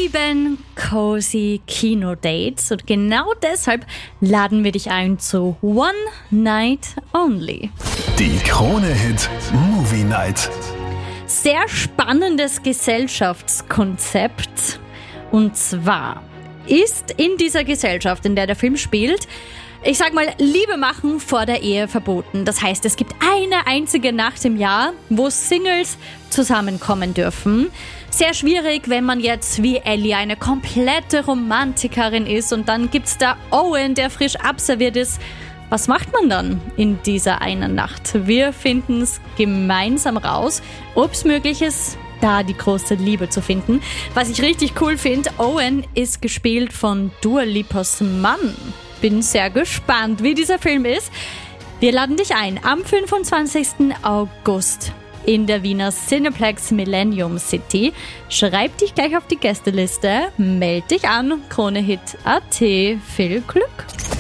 lieben cozy Kino-Dates und genau deshalb laden wir dich ein zu One Night Only. Die Krone-Hit Movie Night. Sehr spannendes Gesellschaftskonzept. Und zwar ist in dieser Gesellschaft, in der der Film spielt, ich sag mal, Liebe machen vor der Ehe verboten. Das heißt, es gibt eine einzige Nacht im Jahr, wo Singles zusammenkommen dürfen. Sehr schwierig, wenn man jetzt wie Ellie eine komplette Romantikerin ist und dann gibt's da Owen, der frisch abserviert ist. Was macht man dann in dieser einen Nacht? Wir finden's gemeinsam raus, ob's möglich ist, da die große Liebe zu finden. Was ich richtig cool finde, Owen ist gespielt von Dua Lipas Mann. Bin sehr gespannt, wie dieser Film ist. Wir laden dich ein am 25. August in der Wiener Cineplex Millennium City. Schreib dich gleich auf die Gästeliste, meld dich an, KroneHit.at. Viel Glück!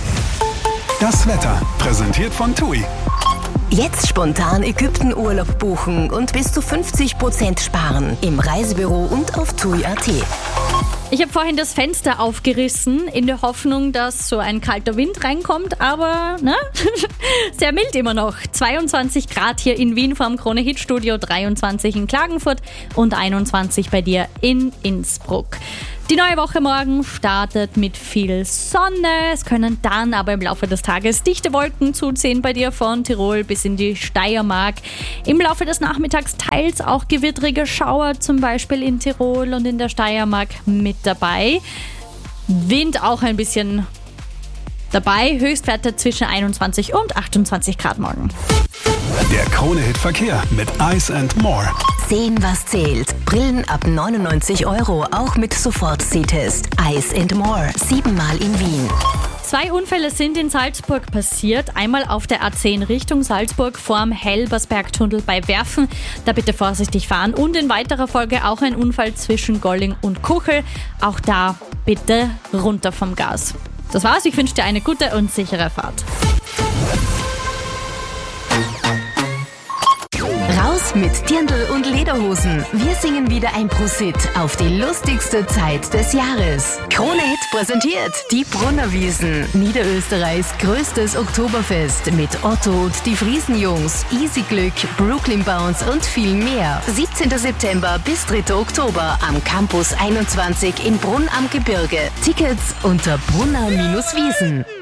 Das Wetter, präsentiert von TUI. Jetzt spontan Ägyptenurlaub buchen und bis zu 50% sparen im Reisebüro und auf TUI.at. Ich habe vorhin das Fenster aufgerissen, in der Hoffnung, dass so ein kalter Wind reinkommt, aber sehr mild immer noch. 22 Grad hier in Wien vorm Krone-Hit-Studio, 23 in Klagenfurt und 21 bei dir in Innsbruck. Die neue Woche morgen startet mit viel Sonne. Es können dann aber im Laufe des Tages dichte Wolken zuziehen bei dir von Tirol bis in die Steiermark. Im Laufe des Nachmittags teils auch gewittrige Schauer, zum Beispiel in Tirol und in der Steiermark mit dabei. Wind auch ein bisschen dabei. Höchstwerte zwischen 21 und 28 Grad morgen. Der Krone-Hit-Verkehr mit Ice & More. Sehen, was zählt. Brillen ab 99 €, auch mit Sofort-Sehtest. Ice & More, 7-mal in Wien. 2 Unfälle sind in Salzburg passiert. Einmal auf der A10 Richtung Salzburg vorm Helbersbergtunnel bei Werfen. Da bitte vorsichtig fahren. Und in weiterer Folge auch ein Unfall zwischen Golling und Kuchel. Auch da bitte runter vom Gas. Das war's. Ich wünsche dir eine gute und sichere Fahrt. Raus mit Dirndl und Lederhosen. Wir singen wieder ein Prosit auf die lustigste Zeit des Jahres. KroneHit präsentiert die Brunnerwiesen. Niederösterreichs größtes Oktoberfest mit Otto und die Friesenjungs, Easy Glück, Brooklyn Bounce und viel mehr. 17. September bis 3. Oktober am Campus 21 in Brunn am Gebirge. Tickets unter brunner-wiesen.